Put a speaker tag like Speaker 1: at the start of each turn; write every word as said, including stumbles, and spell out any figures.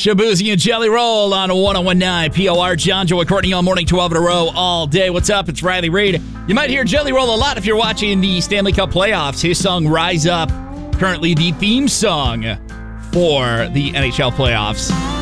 Speaker 1: Shabuzi and Jelly Roll on one oh one point nine P O R. John, Joe, and Courtney all morning, twelve in a row, all day. What's up? It's Riley Reid. You might hear Jelly Roll a lot if you're watching the Stanley Cup playoffs. His song, Rise Up, currently the theme song for the N H L playoffs.